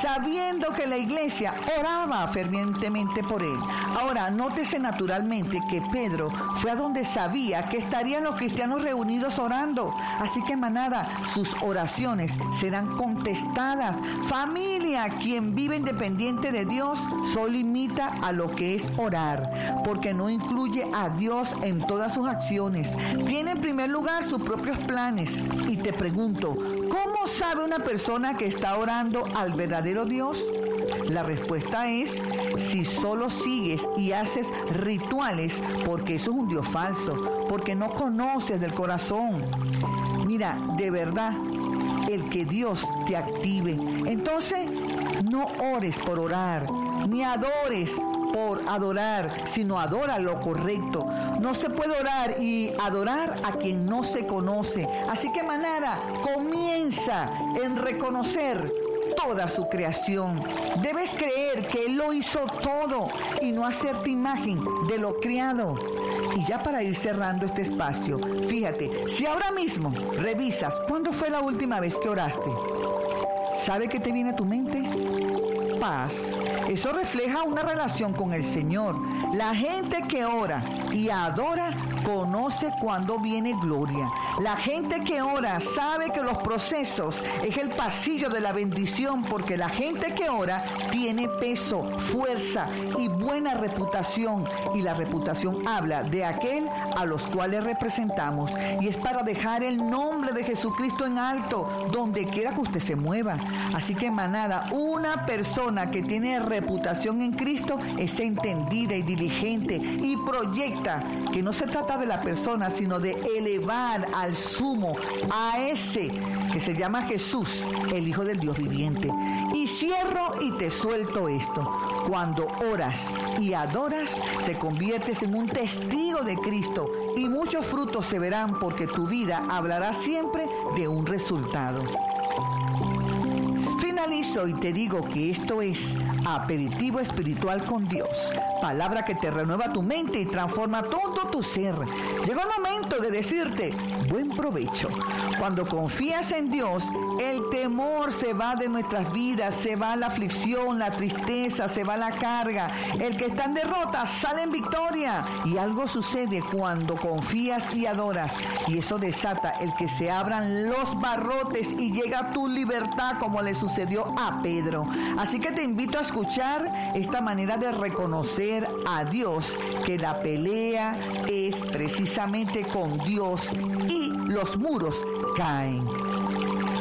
sabiendo que la iglesia oraba fervientemente por él. Ahora, nótese naturalmente que Pedro fue a donde sabía que estarían los cristianos reunidos orando. Así que, manada, sus oraciones serán contestadas. Familia, quien vive independiente de Dios, solo imita a lo que es orar, porque no incluye a Dios en todas sus acciones. Tiene en primer lugar sus propios planes. Y te pregunto, ¿cómo sabe una persona que está orando al verdadero Dios? La respuesta es, si solo sigues y haces rituales, porque eso es un Dios falso, porque no conoces del corazón. Mira, de verdad, el que Dios te active. Entonces, no ores por orar, ni adores por adorar, sino adora lo correcto. No se puede orar y adorar a quien no se conoce. Así que, manada, comienza en reconocer toda su creación. Debes creer que Él lo hizo todo y no hacerte imagen de lo creado. Y ya para ir cerrando este espacio, fíjate, si ahora mismo revisas cuándo fue la última vez que oraste, ¿sabe qué te viene a tu mente? Paz. Eso refleja una relación con el Señor. La gente que ora y adora conoce cuando viene gloria. La gente que ora sabe que los procesos es el pasillo de la bendición, porque la gente que ora tiene peso, fuerza y buena reputación. Y la reputación habla de aquel a los cuales representamos. Y es para dejar el nombre de Jesucristo en alto, donde quiera que usted se mueva. Así que, manada, una persona que tiene reputación en Cristo es entendida y diligente y proyecta que no se trata de la persona, sino de elevar al sumo a ese que se llama Jesús, el Hijo del Dios viviente. Y cierro y te suelto esto. Cuando oras y adoras, te conviertes en un testigo de Cristo y muchos frutos se verán, porque tu vida hablará siempre de un resultado. Finalizo y te digo que esto es Aperitivo Espiritual con Dios, palabra que te renueva tu mente y transforma todo tu ser. Llegó el momento de decirte buen provecho. Cuando confías en Dios, el temor se va de nuestras vidas, se va la aflicción, la tristeza, se va la carga. El que está en derrota sale en victoria. Y algo sucede cuando confías y adoras, y eso desata el que se abran los barrotes y llega tu libertad, como le sucedió a Pedro. Así que te invito a escuchar esta manera de reconocer a Dios, que la pelea es precisamente con Dios y los muros caen.